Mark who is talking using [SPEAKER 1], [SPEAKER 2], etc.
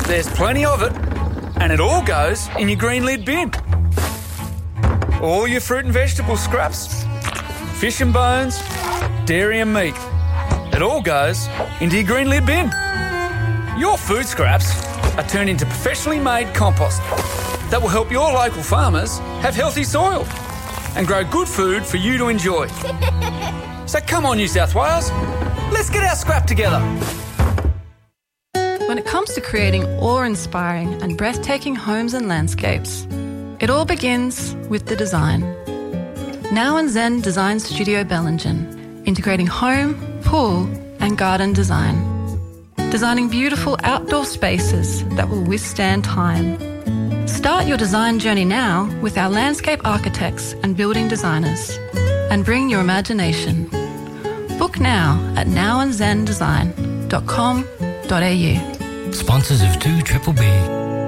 [SPEAKER 1] There's plenty of it, and it all goes in your green lid bin. All your fruit and vegetable scraps, fish and bones, dairy and meat. It all goes into your green lid bin. Your food scraps are turned into professionally made compost that will help your local farmers have healthy soil and grow good food for you to enjoy. So come on, New South Wales, let's get our scrap together.
[SPEAKER 2] When it comes to creating awe-inspiring and breathtaking homes and landscapes, it all begins with the design. Now and Zen Design Studio Bellingen, integrating home, pool and garden design. Designing beautiful outdoor spaces that will withstand time. Start your design journey now with our landscape architects and building designers, and bring your imagination. Book now at nowandzendesign.com.au.
[SPEAKER 3] Sponsors of 2BBB.